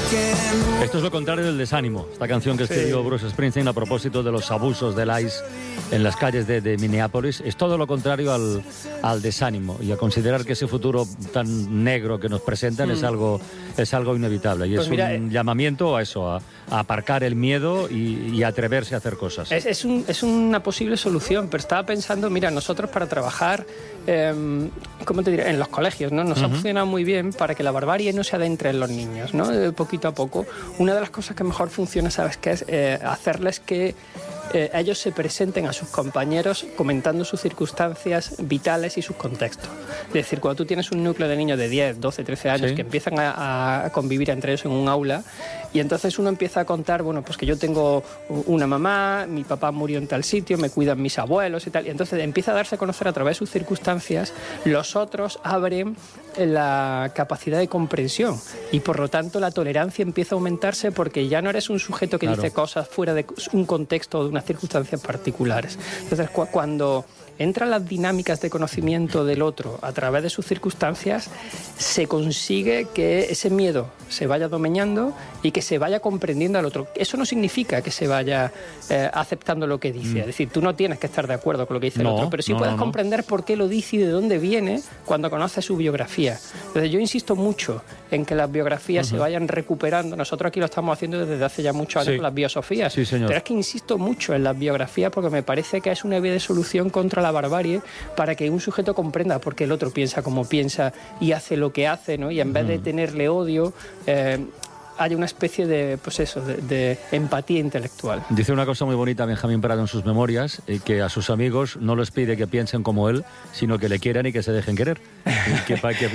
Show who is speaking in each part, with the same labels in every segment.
Speaker 1: Esto es lo contrario del desánimo, esta canción que escribió Bruce Springsteen a propósito de los abusos del ICE en las calles de Minneapolis. Es todo lo contrario al desánimo y a considerar que ese futuro tan negro que nos presentan es algo inevitable. Y pues es un llamamiento a eso, a aparcar el miedo y atreverse a hacer cosas.
Speaker 2: Es una posible solución, pero estaba pensando, mira, nosotros para trabajar, ¿cómo te diré?, en los colegios, ¿no? Nos ha funcionado muy bien para que la barbarie no se adentre en los niños, ¿no? Poquito a poco. Una de las cosas que mejor funciona, ¿sabes qué es? Hacerles que ellos se presenten a sus compañeros comentando sus circunstancias vitales y sus contextos. Es decir, cuando tú tienes un núcleo de niños de 10, 12, 13 años que empiezan a convivir entre ellos en un aula, y entonces uno empieza a contar, bueno, pues que yo tengo una mamá, mi papá murió en tal sitio, me cuidan mis abuelos y tal, y entonces empieza a darse a conocer a través de sus circunstancias, los otros abren la capacidad de comprensión y por lo tanto la tolerancia empieza a aumentarse porque ya no eres un sujeto que dice cosas fuera de un contexto o de unas circunstancias particulares. Entonces, cuando entran las dinámicas de conocimiento del otro a través de sus circunstancias, se consigue que ese miedo se vaya domeñando y que se vaya comprendiendo al otro. Eso no significa que se vaya aceptando lo que dice. Es decir, tú no tienes que estar de acuerdo con lo que dice el otro, pero sí puedes comprender por qué lo dice y de dónde viene cuando conoces su biografía. Entonces, yo insisto mucho en que las biografías se vayan recuperando. Nosotros aquí lo estamos haciendo desde hace ya muchos años con las biosofías.
Speaker 1: Sí, señor.
Speaker 2: Pero es que insisto mucho en las biografías porque me parece que es una vía de solución contra la barbarie para que un sujeto comprenda por qué el otro piensa como piensa y hace lo que hace, ¿no? Y en vez de tenerle odio, hay una especie de, pues eso, de empatía intelectual.
Speaker 1: Dice una cosa muy bonita Benjamín Prado en sus memorias, que a sus amigos no les pide que piensen como él, sino que le quieran y que se dejen querer. que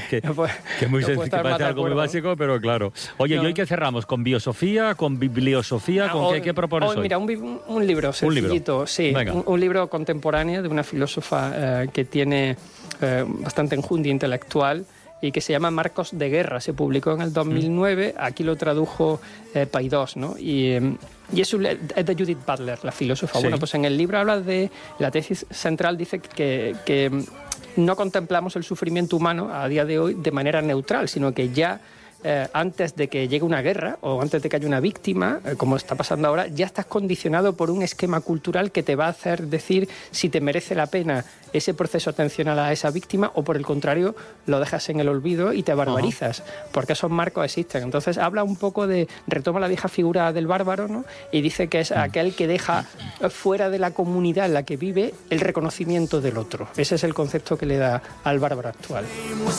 Speaker 1: parece algo muy básico, pero claro. Oye, ¿y hoy qué cerramos? ¿Con biosofía, con bibliosofía? ¿Con qué propones hoy?
Speaker 2: Mira, un libro sencillito, un libro contemporáneo de una filósofa que tiene bastante enjundia intelectual, y que se llama Marcos de Guerra. Se publicó en el 2009, aquí lo tradujo Paidós, ¿no? Y es de Judith Butler, la filósofa. Bueno, pues en el libro habla de, la tesis central dice que no contemplamos el sufrimiento humano a día de hoy de manera neutral, sino que ya antes de que llegue una guerra o antes de que haya una víctima, como está pasando ahora, ya estás condicionado por un esquema cultural que te va a hacer decir si te merece la pena ese proceso atencional a esa víctima o por el contrario lo dejas en el olvido y te barbarizas, porque esos marcos existen. Entonces habla un poco retoma la vieja figura del bárbaro, ¿no? Y dice que es aquel que deja fuera de la comunidad en la que vive el reconocimiento del otro. Ese es el concepto que le da al bárbaro actual.